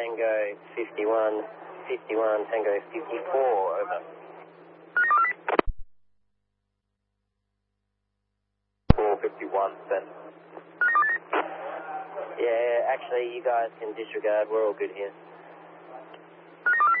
Tango 51, 51, Tango 54, over. 451, send. Yeah, actually, you guys can disregard. We're all good here.